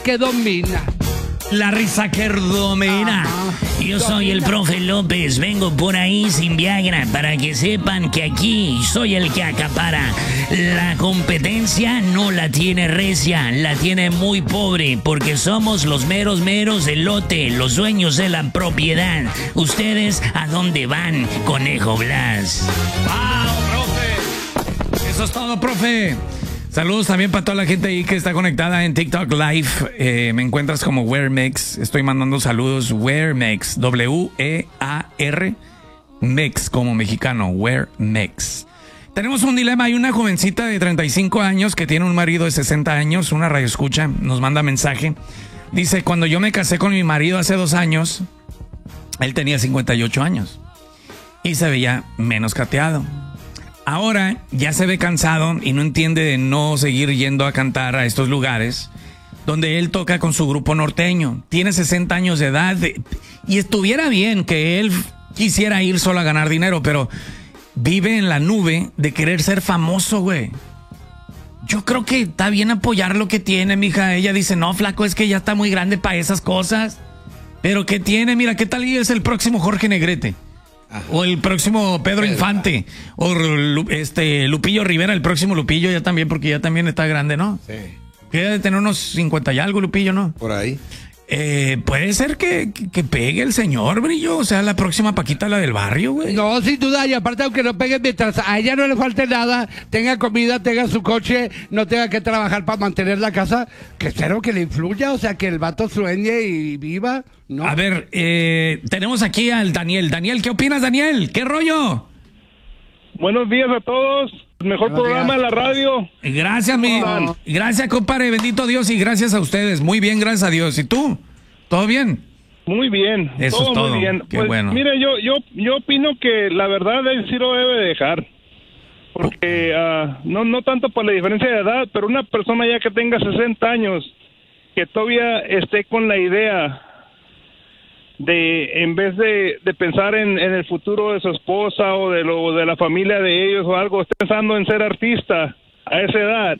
que domina. La risa que domina. Yo soy el profe López, vengo por ahí sin Viagra para que sepan que aquí soy el que acapara. La competencia no la tiene recia, la tiene muy pobre porque somos los meros del lote, los dueños de la propiedad. ¿Ustedes a dónde van, Conejo Blas? ¡Wow, profe! Eso es todo, profe. Saludos también para toda la gente ahí que está conectada en TikTok Live. Me encuentras como WearMex. Estoy mandando saludos. WearMex. W-E-A-R. Mex como mexicano. WearMex. Tenemos un dilema. Hay una jovencita de 35 años que tiene un marido de 60 años. Una radioescucha nos manda mensaje. Dice, cuando yo me casé con mi marido hace 2 años, él tenía 58 años. Y se veía menos cateado. Ahora ya se ve cansado y no entiende de no seguir yendo a cantar a estos lugares donde él toca con su grupo norteño. Tiene 60 años de edad y estuviera bien que él quisiera ir solo a ganar dinero, pero vive en la nube de querer ser famoso, güey. Yo creo que está bien apoyar lo que tiene, mija. Ella dice, no, flaco, es que ya está muy grande para esas cosas. Pero ¿qué tiene? Mira, ¿qué tal es el próximo Jorge Negrete? Ajá. O el próximo Pedro Infante. O Lupillo Rivera, el próximo Lupillo ya también, porque ya también está grande, ¿no? Sí. Queda de tener unos 50 y algo, Lupillo, ¿no? Por ahí. Puede ser que pegue el señor, Brillo. O sea, la próxima Paquita, la del barrio, güey. No, sin duda. Y aparte, aunque no pegue, mientras a ella no le falte nada, tenga comida, tenga su coche, no tenga que trabajar para mantener la casa, que espero que le influya, o sea, que el vato sueñe y viva, ¿no? A ver, tenemos aquí al Daniel. Daniel, ¿qué opinas, Daniel? ¿Qué rollo? Buenos días a todos. Mejor programa de la radio. Gracias, gracias, compadre. Bendito Dios y gracias a ustedes. Muy bien, gracias a Dios. ¿Y tú? ¿Todo bien? Muy bien. Eso todo es todo. Muy bien. Qué pues, bueno. Mire, yo opino que la verdad él sí lo debe dejar. Porque no tanto por la diferencia de edad, pero una persona ya que tenga 60 años, que todavía esté con la idea de, en vez de pensar en el futuro de su esposa o de la familia de ellos o algo, esté pensando en ser artista a esa edad,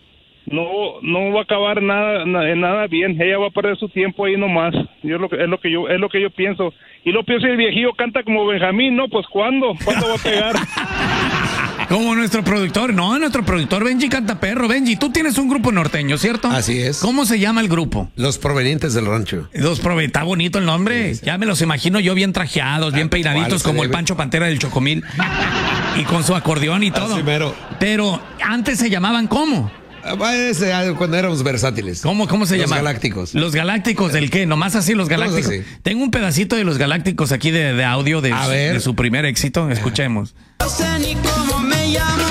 no va a acabar en nada bien. Ella va a perder su tiempo ahí nomás. Es lo que yo pienso. Y lo pienso, si el viejillo canta como Benjamín, ¿no? Pues ¿cuándo va a pegar? Como nuestro productor, no, nuestro productor Benji canta perro. Benji, tú tienes un grupo norteño, ¿cierto? Así es. ¿Cómo se llama el grupo? Los Provenientes del Rancho. Está bonito el nombre. Sí. Ya me los imagino yo bien trajeados, bien peinaditos, como el Pancho Pantera del Chocomil. Y con su acordeón y todo. Pero antes se llamaban ¿cómo? Cuando éramos versátiles. ¿Cómo se llama? Los Galácticos. ¿Los Galácticos del qué? Nomás así, los Galácticos. Así. Tengo un pedacito de los Galácticos aquí de audio de su primer éxito. Escuchemos. No sé ni cómo me llamo.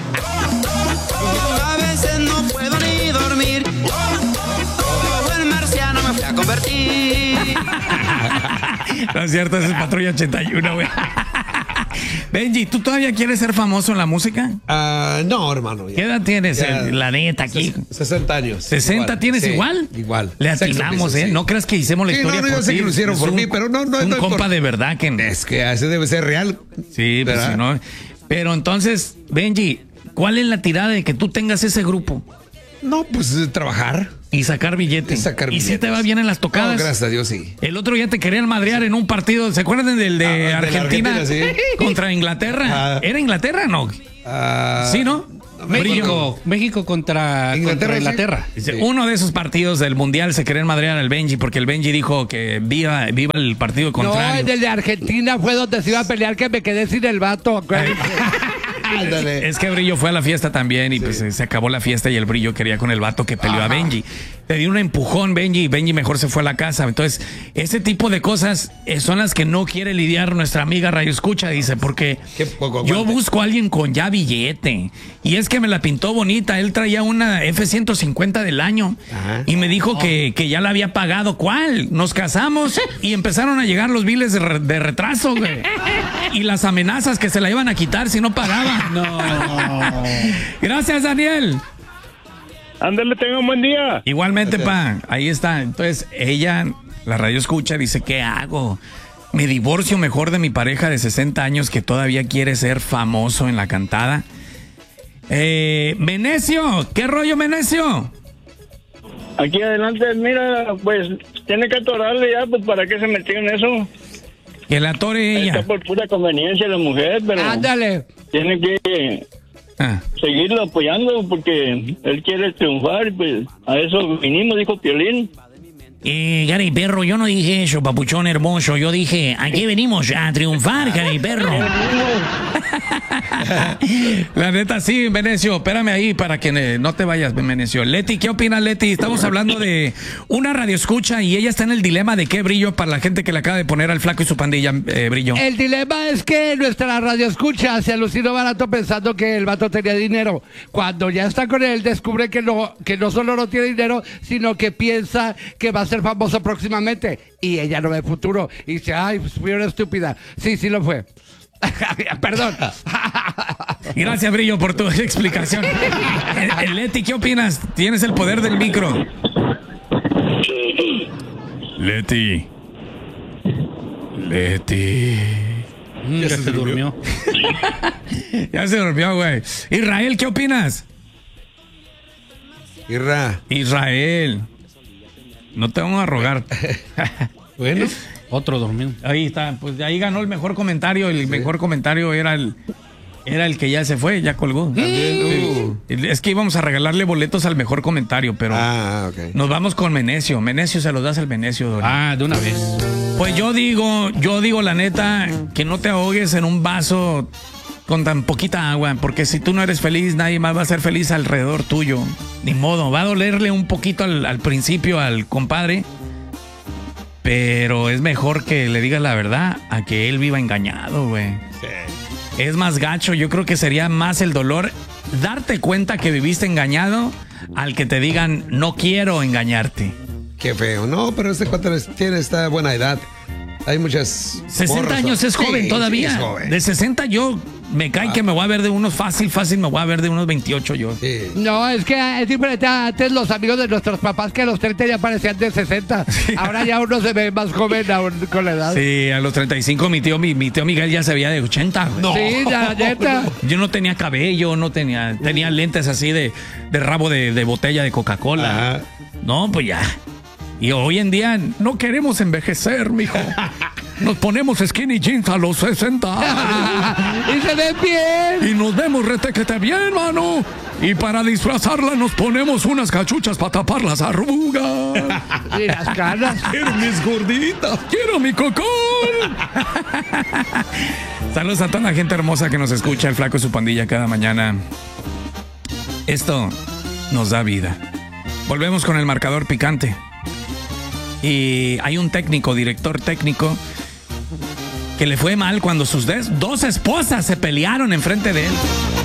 A veces no puedo ni dormir. El marciano me fui a convertir. No es cierto, ese es Patrulla 81, güey. Benji, ¿tú todavía quieres ser famoso en la música? No, hermano. ¿Qué edad tienes, la neta, aquí? 60 años. ¿60 igual, tienes igual? Igual. Le atinamos, ¿eh? Sí. No creas que hicimos la historia por yo sé que lo hicieron por mí, pero no. Un compa de verdad que... Es que ese debe ser real. Sí, pues si no... Pero entonces, Benji, ¿cuál es la tirada de que tú tengas ese grupo? No, pues trabajar. Y sacar billetes. ¿Y si te va bien en las tocadas? No, gracias a Dios, sí. El otro día te querían madrear en un partido. ¿Se acuerdan del de Argentina sí. Contra Inglaterra? ¿Era Inglaterra no? Sí, ¿no? México contra Inglaterra. Sí. Uno de esos partidos del Mundial se querían madrear al Benji porque el Benji dijo que viva el partido contrario. No, el de Argentina fue donde se iba a pelear que me quedé sin el vato. Es que Brillo fue a la fiesta también y pues se acabó la fiesta y el Brillo quería con el vato que peleó a Benji. Te dio un empujón Benji y Benji mejor se fue a la casa. Entonces, ese tipo de cosas son las que no quiere lidiar nuestra amiga Radio Escucha, dice, porque yo busco a alguien con ya billete. Y es que me la pintó bonita. Él traía una F-150 del año y me dijo que ya la había pagado. ¿Cuál? Nos casamos y empezaron a llegar los biles de retraso, güey. Y las amenazas que se la iban a quitar si no pagaba. No. Gracias, Daniel. Ándale, tenga un buen día. Igualmente, ahí está. Entonces, ella, la Radio Escucha, dice, ¿qué hago? Me divorcio mejor de mi pareja de 60 años que todavía quiere ser famoso en la cantada. Menecio, ¿qué rollo, Menecio? aquí adelante, mira, pues tiene que atorarle ya, pues ¿para qué se metió en eso? Que la atore ella. Está por pura conveniencia la mujer, pero Ándale. tiene que seguirlo apoyando porque él quiere triunfar y pues a eso vinimos, dijo Piolín. Gary Perro, yo no dije eso, papuchón hermoso. Yo dije, aquí venimos a triunfar, Gary Perro. La neta, sí, Venecio, espérame ahí para que no te vayas, Venecio. Leti, ¿qué opinas, Leti? Estamos hablando de una radioescucha y ella está en el dilema de qué Brillo para la gente que le acaba de poner al Flaco y su pandilla, Brillo. El dilema es que nuestra radio escucha se alucinó barato pensando que el vato tenía dinero. Cuando ya está con él, descubre que no solo no tiene dinero, sino que piensa que va a ser famoso próximamente. Y ella no ve futuro. Y dice, ay, pues fui una estúpida. Sí, sí lo fue. Perdón. Gracias, Brillo, por tu explicación. Leti, ¿qué opinas? Tienes el poder del micro. Leti. Ya se durmió. Ya se durmió, güey. Israel, ¿qué opinas? Israel. No te vamos a rogar. Bueno, otro dormido. Ahí está, pues ahí ganó el mejor comentario. El mejor comentario era el que ya se fue, ya colgó. Es que íbamos a regalarle boletos al mejor comentario, pero ok. nos vamos con Menecio. Menecio, se los das al Menecio, Dori. De una vez. Pues yo digo la neta, que no te ahogues en un vaso con tan poquita agua, porque si tú no eres feliz, nadie más va a ser feliz alrededor tuyo. Ni modo, va a dolerle un poquito al principio al compadre, pero es mejor que le digas la verdad a que él viva engañado, güey. Sí. Es más gacho, yo creo que sería más el dolor darte cuenta que viviste engañado al que te digan, no quiero engañarte. Qué feo. No, pero este cuate tiene esta buena edad. Hay muchas... 60 años es joven todavía. Sí, es joven. De 60 yo me cae que me voy a ver de unos fácil me voy a ver de unos 28 yo. Sí. No, es que es diferente. Antes los amigos de nuestros papás que a los 30 ya parecían de 60. Sí. Ahora ya uno se ve más joven aún con la edad. Sí, a los 35 mi tío Miguel ya se veía de 80. No. Sí, ya, neta. Yo no tenía cabello, tenía lentes así de rabo de botella de Coca-Cola. Ajá. No, pues ya. Y hoy en día no queremos envejecer, mijo. Nos ponemos skinny jeans a los 60. Y se ven bien. Y nos vemos retequete bien, mano. Y para disfrazarla nos ponemos unas cachuchas para tapar las arrugas. Y las canas. Quiero mis gorditas. Quiero mi cocón. Saludos a toda la gente hermosa que nos escucha, el Flaco y su pandilla cada mañana. Esto nos da vida. Volvemos con el marcador picante. Y hay un director técnico, que le fue mal cuando sus dos esposas se pelearon enfrente de él.